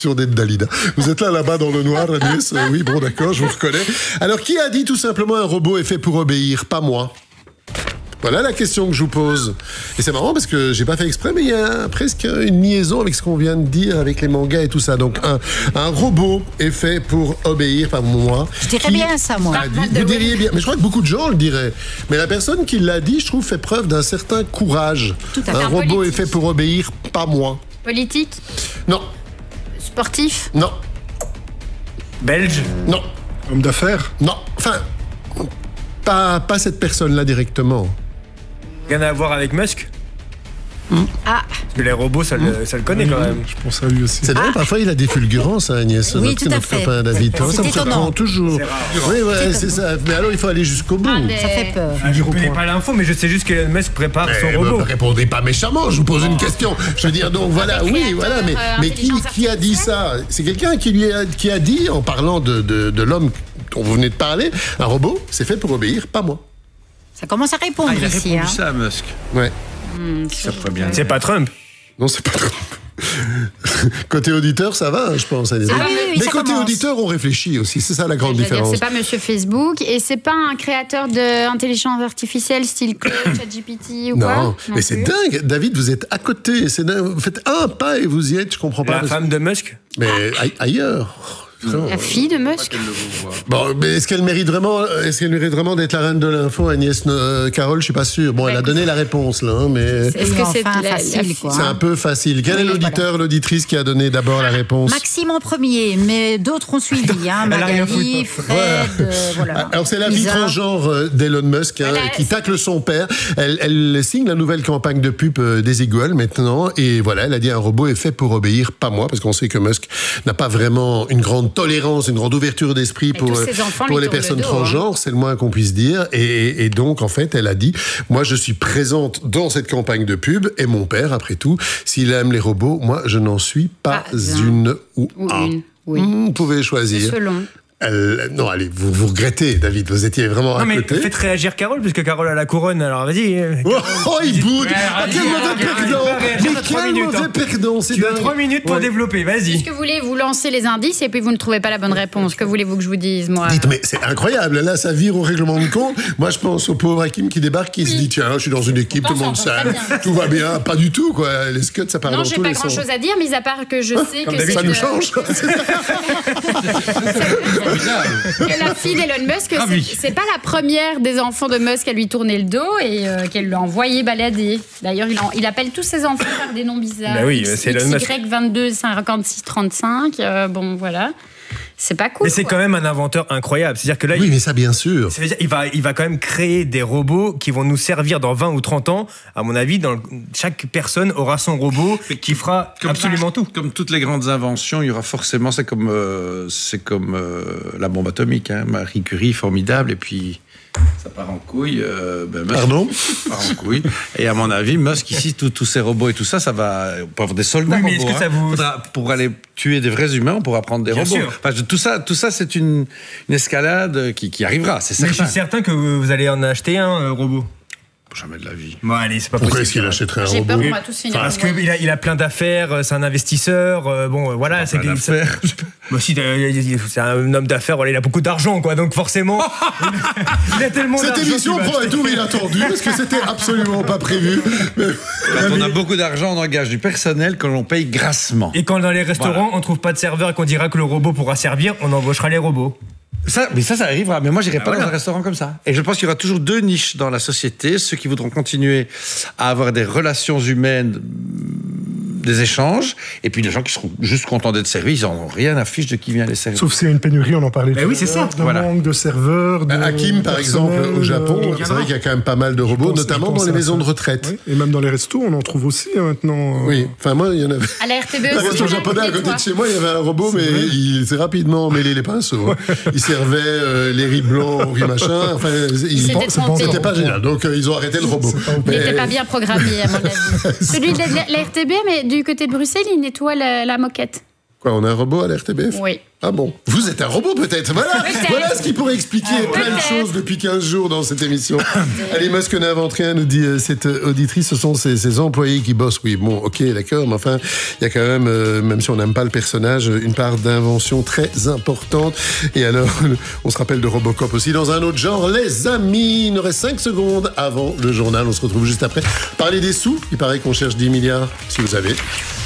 D'être Dalida. Vous êtes là-bas dans le noir, Agnès. Oui, bon, d'accord, je vous reconnais. Alors, qui a dit tout simplement un robot est fait pour obéir? Pas moi. Voilà la question que je vous pose. Et c'est marrant parce que j'ai pas fait exprès, mais il y a presque une liaison avec ce qu'on vient de dire, avec les mangas et tout ça. Donc, un robot est fait pour obéir, pas moi. Je dirais bien ça, moi. Vous diriez bien. Mais je crois que beaucoup de gens le diraient. Mais la personne qui l'a dit, je trouve, fait preuve d'un certain courage. Tout à fait. Un robot est fait pour obéir, pas moi. Politique? Non. Sportif? Non. Belge? Non. Homme d'affaires? Non. Enfin, pas cette personne-là directement. Rien à voir avec Musk? Ah. Parce que les robots, ça le connaît quand même. Je pense à lui aussi. C'est vrai, parfois il a des fulgurances, hein, Agnès. Oui, tout à notre fait. copain David. C'est Ça me étonnant. surprend toujours. C'est rare. Oui, ouais, c'est ça. Mais alors il faut aller jusqu'au bout. Ça fait peur. Je connais pas l'info, mais je sais juste que Musk prépare son robot. Ne répondez pas méchamment, je vous pose une question. Je veux dire, donc voilà, oui, voilà, mais qui a dit ça? C'est quelqu'un qui a dit, en parlant de l'homme dont vous venez de parler, un robot, c'est fait pour obéir, pas moi. Ça commence à répondre Il a ici. répondu ça à Musk. Ouais. Ça pourrait bien. C'est pas Trump. Non, c'est pas trop. Côté auditeur, ça va, je pense. Agnès. Ah oui, oui, mais ça côté commence. auditeur, on réfléchit aussi. C'est ça la grande Je veux dire, différence. c'est pas Monsieur Facebook et c'est pas un créateur d'intelligence artificielle style Claude, ChatGPT ou quoi. Non, mais c'est plus. dingue. David, vous êtes à côté. C'est dingue. Vous faites un pas et vous y êtes. Je comprends pas. La femme de Musk? Mais ailleurs. La fille de Musk. Bon, mais est-ce qu'elle mérite vraiment d'être la reine de l'info, Agnès Carole? Je suis pas sûr. Bon, elle a donné la réponse là, hein, mais Est-ce que c'est enfin, la facile, fille quoi. c'est un peu facile. Quel est l'auditeur, l'auditrice qui a donné d'abord la réponse? Maxime en premier, mais d'autres ont suivi. Hein. Elle a rien Magali, foutu. Fred, voilà. Alors c'est la vie Lisa. transgenre d'Elon Musk hein, qui tacle son père. Elle signe la nouvelle campagne de pub des Eagles maintenant et voilà, elle a dit un robot est fait pour obéir, pas moi, parce qu'on sait que Musk n'a pas vraiment une grande tolérance, une grande ouverture d'esprit pour tous ses enfants lui les tournent le personnes dos, transgenres, c'est le moins qu'on puisse dire. Et donc en fait, elle a dit moi je suis présente dans cette campagne de pub et mon père, après tout, s'il aime les robots, moi je n'en suis pas une ou un. Oui. Vous pouvez choisir. Selon. Non, allez, vous regrettez, David. Vous étiez vraiment Non, à mais côté. faites réagir Carole, puisque Carole a la couronne, alors vas-y. Oh, il boude. Ah, quel mauvais regarde, perdant. regarde, Mais t'as 3 quel minutes, mauvais hein. perdant, c'est Tu as dingue. 3 minutes pour Ouais. développer, vas-y. Est-ce que vous voulez vous lancer les indices et puis vous ne trouvez pas la bonne réponse? Que voulez-vous que je vous dise, moi? Dites, mais c'est incroyable. Là, ça vire au règlement de compte. Moi, je pense au pauvre Hakim qui débarque, qui se dit tiens, je suis dans une équipe, tout le monde s'aime, tout va bien. Pas du tout, quoi. Les scuds, ça part Non, dans j'ai tous pas les sens. grand-chose à dire, mis à part que je sais que Ça nous change. que la fille d'Elon Musk, Ah oui. c'est pas la première des enfants de Musk à lui tourner le dos et qu'elle l'a envoyé balader. D'ailleurs, il appelle tous ses enfants par des noms bizarres. Bah oui, c'est Elon Musk. XY22 56 35. Bon, voilà. C'est pas cool. Mais c'est quoi. quand même un inventeur incroyable. C'est-à-dire que là, Oui, mais ça, bien sûr. ça veut dire, il va quand même créer des robots qui vont nous servir dans 20 ou 30 ans. À mon avis, chaque personne aura son robot qui fera absolument tout. Comme toutes les grandes inventions, il y aura forcément, c'est comme la bombe atomique, hein. Marie Curie, formidable, et puis ça part en couille. Musk Pardon part en couille. Et à mon avis, Musk ici, tous ces robots et tout ça, ça va. On peut avoir des soldats Oui, mais robots. est-ce que ça vous- Pour aller tuer des vrais humains, on pourra prendre des Bien robots. sûr. Enfin, tout ça, c'est une escalade qui arrivera, c'est Mais je certain. suis certain que vous allez en acheter un robot. Jamais de la vie. Bon, allez, c'est pas Pourquoi possible. est-ce qu'il achèterait un J'ai peur robot? qu'on va tous finir. Parce envoyés. qu'il a plein d'affaires, c'est un investisseur. Voilà, c'est Plein d'affaires. Bah, si, c'est un homme d'affaires, voilà, il a beaucoup d'argent, quoi. Donc forcément, il a tellement Cette d'argent. émission qu'il va prend un acheter. tour inattendu parce que c'était absolument pas prévu. Mais- Quand on a beaucoup d'argent, on engage du personnel que l'on paye grassement. Et quand dans les restaurants, on trouve pas de serveur et qu'on dira que le robot pourra servir, on embauchera les robots. Mais ça arrivera. Mais moi, j'irai pas voilà. dans un restaurant comme ça. Et je pense qu'il y aura toujours deux niches dans la société. Ceux qui voudront continuer à avoir des relations humaines, des échanges, et puis les gens qui seront juste contents d'être servis, ils n'en ont rien à fiche de qui vient les servir. Sauf s'il y a une pénurie, on en parlait. Ben tout oui, à c'est l'heure, ça. De Voilà. manque de serveurs. De Hakim, par exemple, personnel, au Japon, euh, c'est vrai qu'il y a quand même pas mal de robots, notamment dans les maisons de retraite. Oui, et même dans les restos, on en trouve aussi hein, maintenant. Oui, enfin moi, il y en avait. À la RTB Le aussi. resto japonais à côté de chez moi, il y avait un robot, mais il s'est rapidement mêlé les pinceaux. hein. Il servait les riz blancs aux riz machin. Enfin, s'était trompé. c'était pas génial. Donc ils ont arrêté le robot. Il n'était pas bien programmé, à mon avis. Celui de la RTB, mais du côté de Bruxelles, il nettoie la moquette. Quoi, on a un robot à la RTBF ? Oui. Ah bon ? Vous êtes un robot peut-être ? Voilà, Peut-être. voilà ce qui pourrait expliquer plein de peut-être. choses depuis 15 jours dans cette émission. Allez, Musk n'invente rien, nous dit cette auditrice. Ce sont ces employés qui bossent. Oui, bon, ok, d'accord, mais enfin, il y a quand même, même si on n'aime pas le personnage, une part d'invention très importante. Et alors, on se rappelle de Robocop aussi dans un autre genre. Les amis, il nous reste 5 secondes avant le journal. On se retrouve juste après. Parler des sous, il paraît qu'on cherche 10 milliards, si vous avez.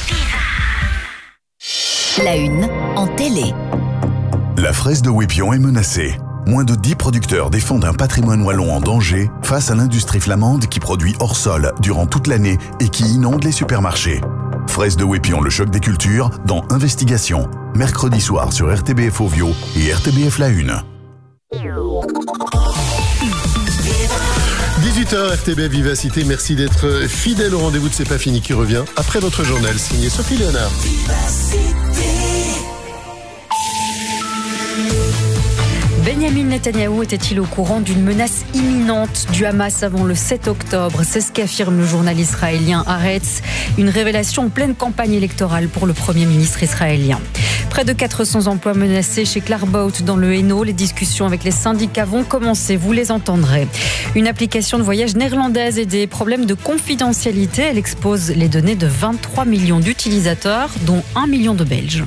La une en télé. La fraise de Wépion est menacée. Moins de 10 producteurs défendent un patrimoine wallon en danger face à l'industrie flamande qui produit hors sol durant toute l'année et qui inonde les supermarchés. Fraise de Wépion, le choc des cultures, dans Investigation. Mercredi soir sur RTBF Ovio et RTBF La Une. 18h, RTBF Vivacité, merci d'être fidèle au rendez-vous de C'est pas fini qui revient après votre journal signé Sophie Léonard. Benjamin Netanyahou était-il au courant d'une menace imminente du Hamas avant le 7 octobre ? C'est ce qu'affirme le journal israélien Haaretz. Une révélation en pleine campagne électorale pour le Premier ministre israélien. Près de 400 emplois menacés chez Clarkbout dans le Hainaut. Les discussions avec les syndicats vont commencer, vous les entendrez. Une application de voyage néerlandaise et des problèmes de confidentialité. Elle expose les données de 23 millions d'utilisateurs, dont 1 million de Belges.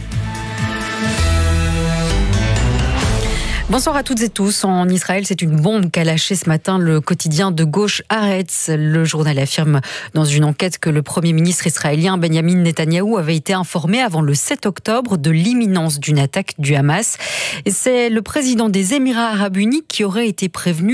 Bonsoir à toutes et tous. En Israël, c'est une bombe qu'a lâchée ce matin le quotidien de gauche Haaretz. Le journal affirme dans une enquête que le Premier ministre israélien Benjamin Netanyahou avait été informé avant le 7 octobre de l'imminence d'une attaque du Hamas. Et c'est le président des Émirats arabes unis qui aurait prévenu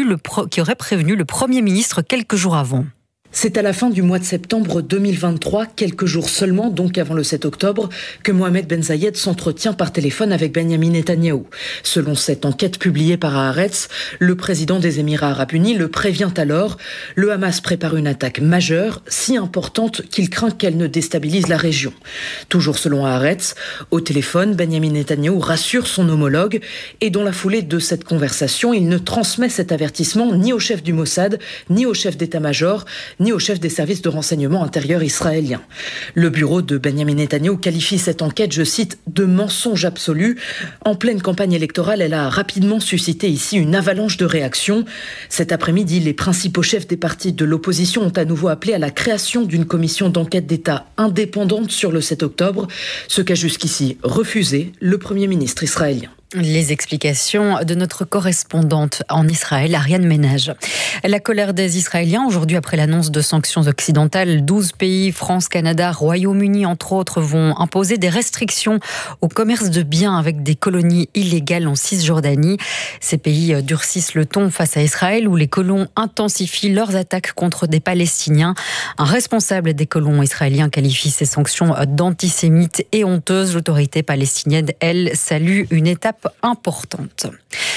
le Premier ministre quelques jours avant. C'est à la fin du mois de septembre 2023, quelques jours seulement, donc avant le 7 octobre, que Mohamed Ben Zayed s'entretient par téléphone avec Benjamin Netanyahou. Selon cette enquête publiée par Haaretz, le président des Émirats arabes unis le prévient alors. Le Hamas prépare une attaque majeure, si importante qu'il craint qu'elle ne déstabilise la région. Toujours selon Haaretz, au téléphone, Benjamin Netanyahou rassure son homologue et dans la foulée de cette conversation, il ne transmet cet avertissement ni au chef du Mossad, ni au chef d'état-major, ni au chef des services de renseignement intérieur israélien. Le bureau de Benjamin Netanyahou qualifie cette enquête, je cite, de mensonge absolu. En pleine campagne électorale, elle a rapidement suscité ici une avalanche de réactions. Cet après-midi, les principaux chefs des partis de l'opposition ont à nouveau appelé à la création d'une commission d'enquête d'État indépendante sur le 7 octobre, ce qu'a jusqu'ici refusé le Premier ministre israélien. Les explications de notre correspondante en Israël, Ariane Ménage. La colère des Israéliens, aujourd'hui après l'annonce de sanctions occidentales, 12 pays, France, Canada, Royaume-Uni entre autres, vont imposer des restrictions au commerce de biens avec des colonies illégales en Cisjordanie. Ces pays durcissent le ton face à Israël où les colons intensifient leurs attaques contre des Palestiniens. Un responsable des colons israéliens qualifie ces sanctions d'antisémites et honteuses. L'autorité palestinienne, elle, salue une étape importante.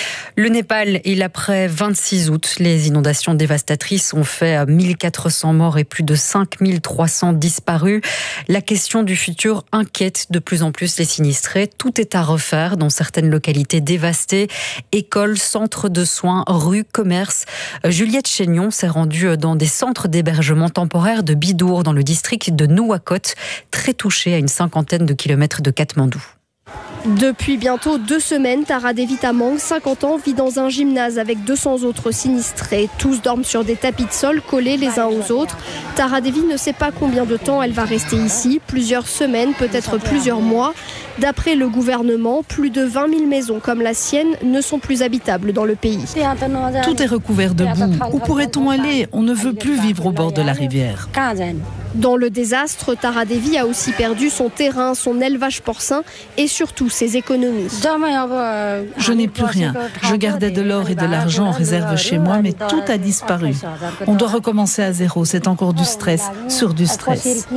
Le Népal, il après 26 août, les inondations dévastatrices ont fait 1400 morts et plus de 5300 disparus. La question du futur inquiète de plus en plus les sinistrés. Tout est à refaire dans certaines localités dévastées. Écoles, centres de soins, rues, commerces. Juliette Chénion s'est rendue dans des centres d'hébergement temporaire de Bidour, dans le district de Nouakchott, très touché à une 50aine de kilomètres de Katmandou. Depuis bientôt 2 semaines, Tara Devi Tamang, 50 ans, vit dans un gymnase avec 200 autres sinistrés. Tous dorment sur des tapis de sol collés les uns aux autres. Tara Devi ne sait pas combien de temps elle va rester ici, plusieurs semaines, peut-être plusieurs mois. D'après le gouvernement, plus de 20 000 maisons comme la sienne ne sont plus habitables dans le pays. Tout est recouvert de boue. Où pourrait-on aller ? On ne veut plus vivre au bord de la rivière. Dans le désastre, Tara Devi a aussi perdu son terrain, son élevage porcin et surtout ses économies. Je n'ai plus rien. Je gardais de l'or et de l'argent en réserve chez moi, mais tout a disparu. On doit recommencer à zéro. C'est encore du stress sur du stress.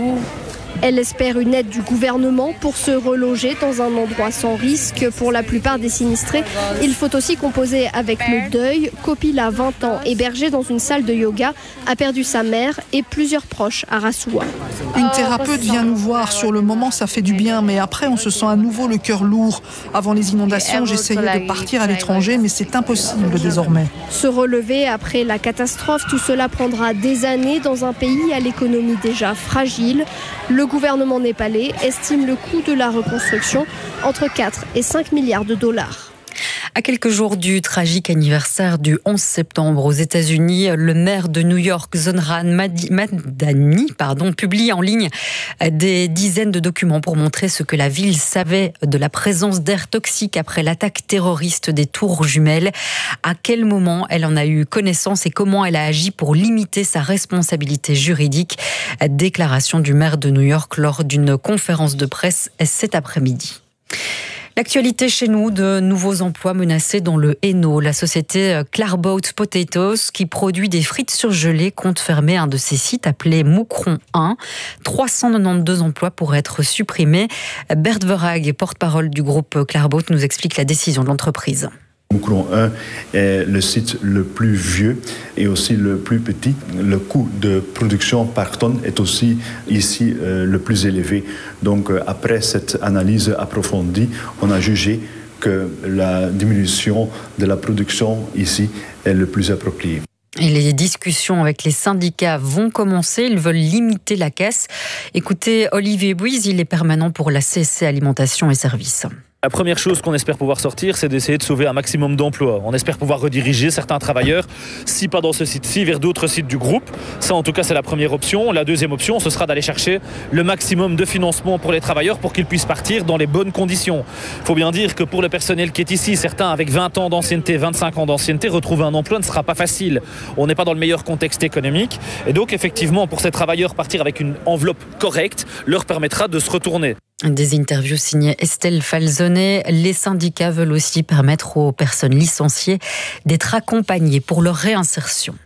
Elle espère une aide du gouvernement pour se reloger dans un endroit sans risque. Pour la plupart des sinistrés, il faut aussi composer avec le deuil. Kopila, 20 ans, hébergée dans une salle de yoga, a perdu sa mère et plusieurs proches à Rassoua. Une thérapeute vient nous voir. Sur le moment, ça fait du bien, mais après, on se sent à nouveau le cœur lourd. Avant les inondations, j'essayais de partir à l'étranger, mais c'est impossible désormais. Se relever après la catastrophe, tout cela prendra des années dans un pays à l'économie déjà fragile. Le gouvernement népalais estime le coût de la reconstruction entre 4 et 5 milliards de dollars. À quelques jours du tragique anniversaire du 11 septembre aux États-Unis, le maire de New York, Zohran Mamdani, publie en ligne des dizaines de documents pour montrer ce que la ville savait de la présence d'air toxique après l'attaque terroriste des tours jumelles, à quel moment elle en a eu connaissance et comment elle a agi pour limiter sa responsabilité juridique. Déclaration du maire de New York lors d'une conférence de presse cet après-midi. L'actualité chez nous, de nouveaux emplois menacés dans le Hainaut. La société Clarboat Potatoes, qui produit des frites surgelées, compte fermer un de ses sites appelé Moucron 1. 392 emplois pourraient être supprimés. Bert Verhaeghe, porte-parole du groupe Clarboat, nous explique la décision de l'entreprise. Moucron 1 est le site le plus vieux et aussi le plus petit. Le coût de production par tonne est aussi ici le plus élevé. Donc après cette analyse approfondie, on a jugé que la diminution de la production ici est le plus appropriée. Et les discussions avec les syndicats vont commencer. Ils veulent limiter la casse. Écoutez, Olivier Bouise, il est permanent pour la CSC Alimentation et Services. La première chose qu'on espère pouvoir sortir, c'est d'essayer de sauver un maximum d'emplois. On espère pouvoir rediriger certains travailleurs, si pas dans ce site-ci, vers d'autres sites du groupe. Ça, en tout cas, c'est la première option. La deuxième option, ce sera d'aller chercher le maximum de financement pour les travailleurs pour qu'ils puissent partir dans les bonnes conditions. Il faut bien dire que pour le personnel qui est ici, certains avec 20 ans d'ancienneté, 25 ans d'ancienneté, retrouver un emploi ne sera pas facile. On n'est pas dans le meilleur contexte économique. Et donc, effectivement, pour ces travailleurs, partir avec une enveloppe correcte leur permettra de se retourner. Des interviews signées Estelle Falzonet. Les syndicats veulent aussi permettre aux personnes licenciées d'être accompagnées pour leur réinsertion.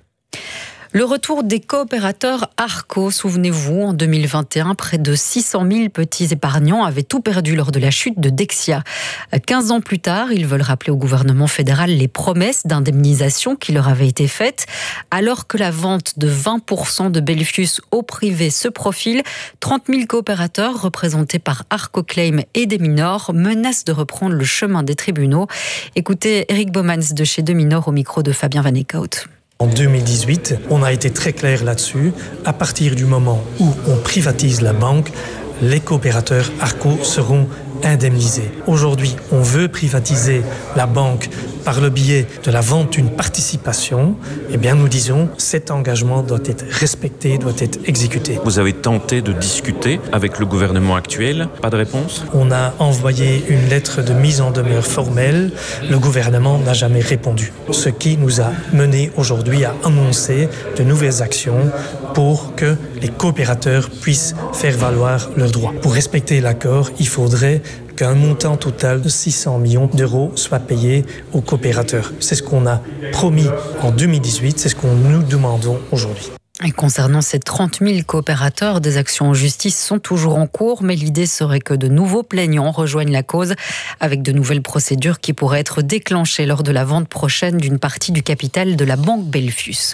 Le retour des coopérateurs Arco, souvenez-vous, en 2021, près de 600 000 petits épargnants avaient tout perdu lors de la chute de Dexia. 15 ans plus tard, ils veulent rappeler au gouvernement fédéral les promesses d'indemnisation qui leur avaient été faites. Alors que la vente de 20% de Belfius au privé se profile, 30 000 coopérateurs représentés par Arco Claim et des minors menacent de reprendre le chemin des tribunaux. Écoutez Eric Baumans de chez Deminor au micro de Fabien Van Eekhout. En 2018, on a été très clair là-dessus. À partir du moment où on privatise la banque, les coopérateurs Arco seront indemnisés. Aujourd'hui, on veut privatiser la banque par le biais de la vente d'une participation. Eh bien, nous disons, cet engagement doit être respecté, doit être exécuté. Vous avez tenté de discuter avec le gouvernement actuel, pas de réponse? On a envoyé une lettre de mise en demeure formelle. Le gouvernement n'a jamais répondu. Ce qui nous a mené aujourd'hui à annoncer de nouvelles actions pour que les coopérateurs puissent faire valoir leurs droits. Pour respecter l'accord, il faudrait qu'un montant total de 600 millions d'euros soit payé aux coopérateurs. C'est ce qu'on a promis en 2018, c'est ce que nous demandons aujourd'hui. Et concernant ces 30 000 coopérateurs, des actions en justice sont toujours en cours, mais l'idée serait que de nouveaux plaignants rejoignent la cause avec de nouvelles procédures qui pourraient être déclenchées lors de la vente prochaine d'une partie du capital de la banque Belfius.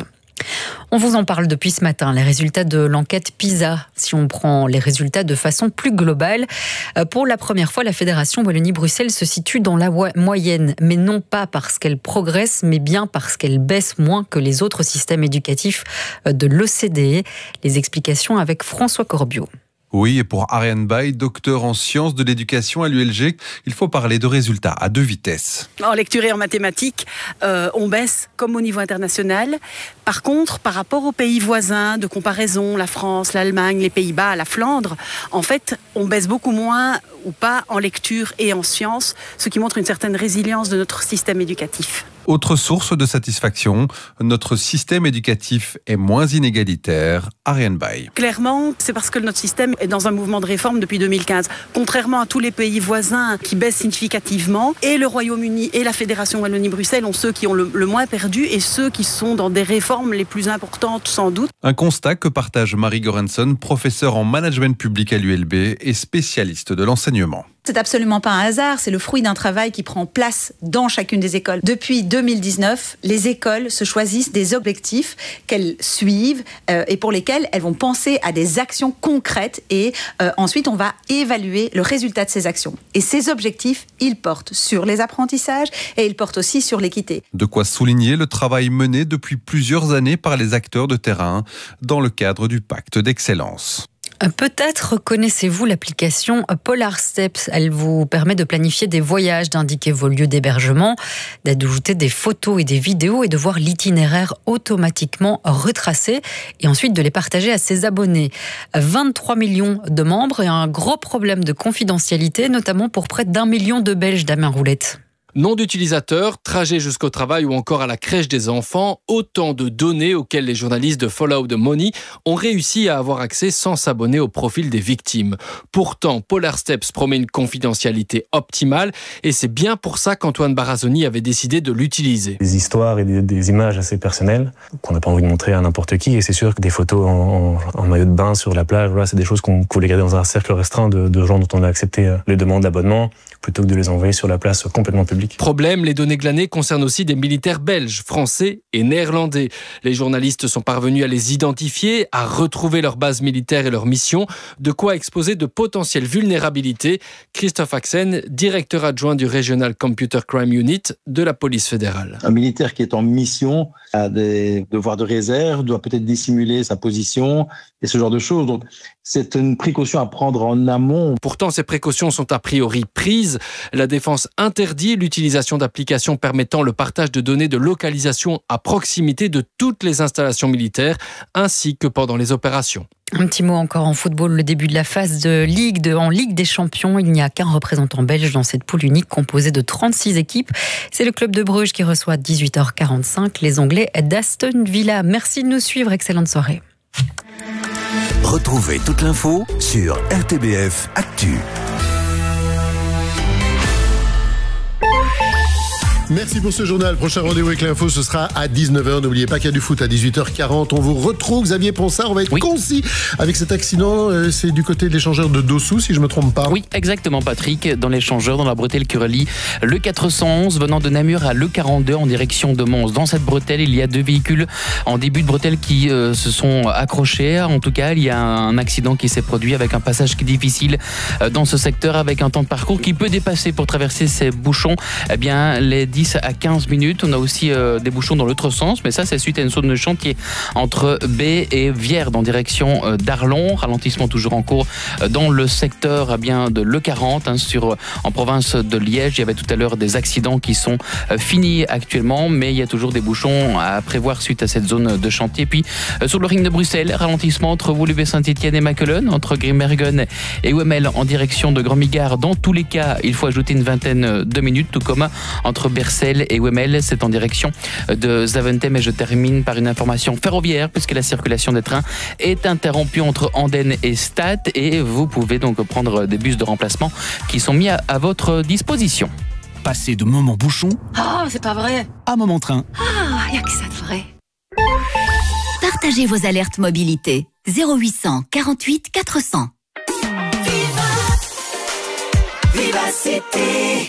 On vous en parle depuis ce matin, les résultats de l'enquête PISA. Si on prend les résultats de façon plus globale, pour la première fois, la Fédération Wallonie-Bruxelles se situe dans la moyenne, mais non pas parce qu'elle progresse, mais bien parce qu'elle baisse moins que les autres systèmes éducatifs de l'OCDE. Les explications avec François Corbiot. Oui, et pour Ariane Bay, docteur en sciences de l'éducation à l'ULG, il faut parler de résultats à deux vitesses. En lecture et en mathématiques, on baisse comme au niveau international. Par contre, par rapport aux pays voisins de comparaison, la France, l'Allemagne, les Pays-Bas, la Flandre, en fait, on baisse beaucoup moins ou pas en lecture et en sciences, ce qui montre une certaine résilience de notre système éducatif. Autre source de satisfaction, notre système éducatif est moins inégalitaire. Ariane Bay. Clairement, c'est parce que notre système est dans un mouvement de réforme depuis 2015. Contrairement à tous les pays voisins qui baissent significativement, et le Royaume-Uni et la Fédération Wallonie-Bruxelles ont ceux qui ont le moins perdu et ceux qui sont dans des réformes les plus importantes sans doute. Un constat que partage Marie Goranson, professeure en management public à l'ULB et spécialiste de l'enseignement. C'est absolument pas un hasard, c'est le fruit d'un travail qui prend place dans chacune des écoles. Depuis 2019, les écoles se choisissent des objectifs qu'elles suivent et pour lesquels elles vont penser à des actions concrètes et ensuite on va évaluer le résultat de ces actions. Et ces objectifs, ils portent sur les apprentissages et ils portent aussi sur l'équité. De quoi souligner le travail mené depuis plusieurs années par les acteurs de terrain dans le cadre du pacte d'excellence. Peut-être connaissez-vous l'application Polar Steps. Elle vous permet de planifier des voyages, d'indiquer vos lieux d'hébergement, d'ajouter des photos et des vidéos et de voir l'itinéraire automatiquement retracé et ensuite de les partager à ses abonnés. 23 millions de membres et un gros problème de confidentialité, notamment pour près d'1 million de Belges, Damien Roulette. Nom d'utilisateur, trajet jusqu'au travail ou encore à la crèche des enfants, autant de données auxquelles les journalistes de Follow the Money ont réussi à avoir accès sans s'abonner au profil des victimes. Pourtant, Polar Steps promet une confidentialité optimale et c'est bien pour ça qu'Antoine Barazoni avait décidé de l'utiliser. Des histoires et des images assez personnelles qu'on n'a pas envie de montrer à n'importe qui et c'est sûr que des photos en maillot de bain sur la plage, voilà, c'est des choses qu'on voulait garder dans un cercle restreint de gens dont on a accepté les demandes d'abonnement plutôt que de les envoyer sur la place complètement publique. Problème, les données glanées concernent aussi des militaires belges, français et néerlandais. Les journalistes sont parvenus à les identifier, à retrouver leur base militaire et leur mission, de quoi exposer de potentielles vulnérabilités. Christophe Axen, directeur adjoint du Regional Computer Crime Unit de la police fédérale. Un militaire qui est en mission a des devoirs de réserve, doit peut-être dissimuler sa position et ce genre de choses. Donc, c'est une précaution à prendre en amont. Pourtant, ces précautions sont a priori prises. La défense interdit l'utilisation d'applications permettant le partage de données de localisation à proximité de toutes les installations militaires, ainsi que pendant les opérations. Un petit mot encore en football, le début de la phase de Ligue en Ligue des Champions. Il n'y a qu'un représentant belge dans cette poule unique composée de 36 équipes. C'est le club de Bruges qui reçoit à 18h45 les Anglais d'Aston Villa. Merci de nous suivre, excellente soirée. Retrouvez toute l'info sur RTBF Actu. Merci pour ce journal. Prochain rendez-vous avec l'info, ce sera à 19h. N'oubliez pas qu'il y a du foot à 18h40. On vous retrouve, Xavier Ponsard. On va être concis avec cet accident. C'est du côté de l'échangeur de Dossou, si je ne me trompe pas. Oui, exactement, Patrick. Dans l'échangeur, dans la bretelle qui relie le 411 venant de Namur à le 42 en direction de Mons. Dans cette bretelle, il y a deux véhicules en début de bretelle qui se sont accrochés. En tout cas, il y a un accident qui s'est produit avec un passage difficile dans ce secteur avec un temps de parcours qui peut dépasser pour traverser ces bouchons. Eh bien, les 10 à 15 minutes. On a aussi des bouchons dans l'autre sens, mais ça, c'est suite à une zone de chantier entre Baie et Vierde en direction d'Arlon. Ralentissement toujours en cours dans le secteur de l'E40 en province de Liège. Il y avait tout à l'heure des accidents qui sont finis actuellement, mais il y a toujours des bouchons à prévoir suite à cette zone de chantier. Puis sur le ring de Bruxelles, ralentissement entre Woluwe-Saint-Étienne et Mechelen, entre Grimbergen et Wemmel en direction de Grand-Migard. Dans tous les cas, il faut ajouter une vingtaine de minutes, tout comme entre Bercel et Wemmel, c'est en direction de Zaventem. Et je termine par une information ferroviaire puisque la circulation des trains est interrompue entre Andenne et Stade et vous pouvez donc prendre des bus de remplacement qui sont mis à votre disposition. Passez de moment bouchon c'est pas vrai. à moment train. Y a que ça de vrai. Partagez vos alertes mobilité. 0800 48 400. Vivacité.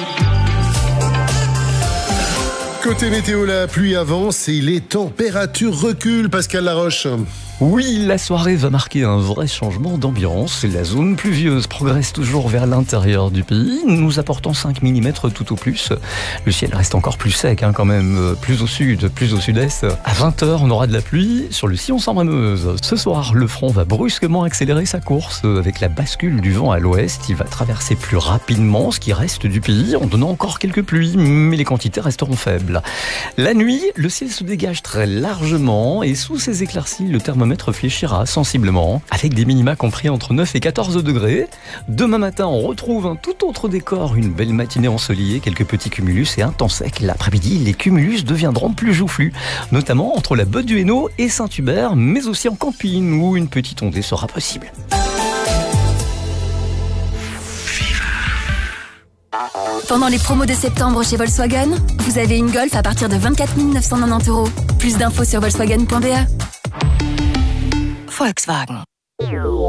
Côté météo, la pluie avance et les températures reculent. Pascal Laroche. Oui, la soirée va marquer un vrai changement d'ambiance. La zone pluvieuse progresse toujours vers l'intérieur du pays, nous apportant 5 mm tout au plus. Le ciel reste encore plus sec quand même, plus au sud, plus au sud-est. À 20h, on aura de la pluie sur le sillon Sambre-Meuse. Ce soir, le front va brusquement accélérer sa course avec la bascule du vent à l'ouest. Il va traverser plus rapidement ce qui reste du pays en donnant encore quelques pluies, mais les quantités resteront faibles. La nuit, le ciel se dégage très largement et sous ces éclaircies, le thermomètre fléchira sensiblement, avec des minima compris entre 9 et 14 degrés. Demain matin, on retrouve un tout autre décor, une belle matinée ensoleillée, quelques petits cumulus et un temps sec. L'après-midi, les cumulus deviendront plus joufflus, notamment entre la Botte du Hainaut et Saint-Hubert, mais aussi en Campine, où une petite ondée sera possible. Pendant les promos de septembre chez Volkswagen, vous avez une Golf à partir de 24 990 €. Plus d'infos sur volkswagen.be. Volkswagen.